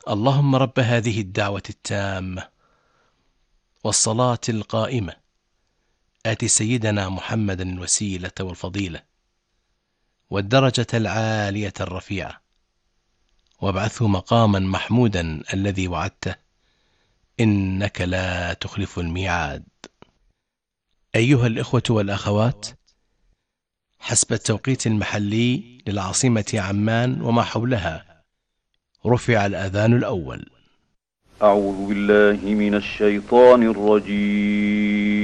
اللهم رب هذه الدعوة التامة والصلاة القائمة آت سيدنا محمدا الوسيلة والفضيلة والدرجة العالية الرفيعة وابعثه مقاما محمودا الذي وعدته إنك لا تخلف الميعاد. أيها الإخوة والأخوات، حسب التوقيت المحلي للعاصمة عمان وما حولها رفع الأذان الأول. أعوذ بالله من الشيطان الرجيم.